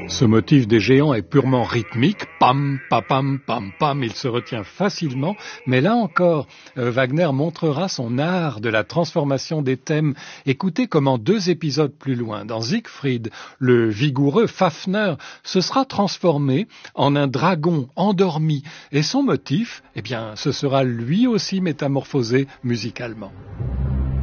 Ce motif des géants est purement rythmique, pam, papam, pam, pam, il se retient facilement, mais là encore, Wagner montrera son art de la transformation des thèmes. Écoutez comment 2 épisodes plus loin, dans Siegfried, le vigoureux Fafner se sera transformé en un dragon endormi, et son motif, eh bien, ce sera lui aussi métamorphosé musicalement.